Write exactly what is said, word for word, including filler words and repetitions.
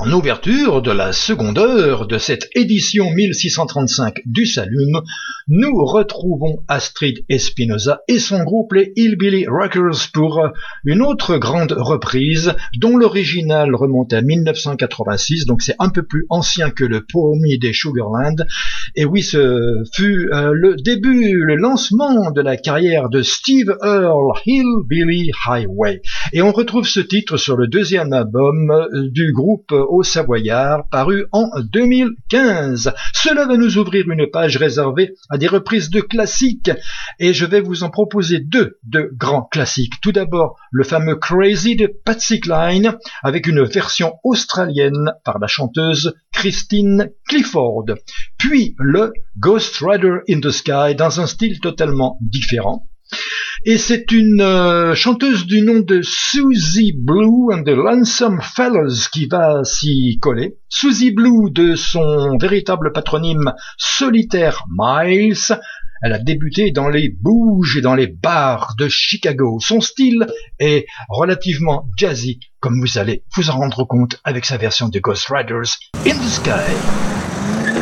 En ouverture de la seconde heure de cette édition mille six cent trente-cinq du Saloon, nous retrouvons Astrid Espinosa et son groupe les Hillbilly Rockers pour une autre grande reprise dont l'original remonte à mille neuf cent quatre-vingt-six, donc c'est un peu plus ancien que le premier des Sugarland. Et oui, ce fut euh, le début, le lancement de la carrière de Steve Earle, Hillbilly Highway. Et on retrouve ce titre sur le deuxième album euh, du groupe au Savoyard, paru en deux mille quinze. Cela va nous ouvrir une page réservée à des reprises de classiques, et je vais vous en proposer deux de grands classiques. Tout d'abord, le fameux Crazy de Patsy Cline, avec une version australienne par la chanteuse Christine Clifford. Puis le Ghost Rider in the Sky, dans un style totalement différent. Et c'est une euh, chanteuse du nom de Susie Blue and the Lonesome Fellas qui va s'y coller. Susie Blue, de son véritable patronyme Solitaire Miles, elle a débuté dans les bouges et dans les bars de Chicago. Son style est relativement jazzy, comme vous allez vous en rendre compte avec sa version de Ghost Riders in the Sky.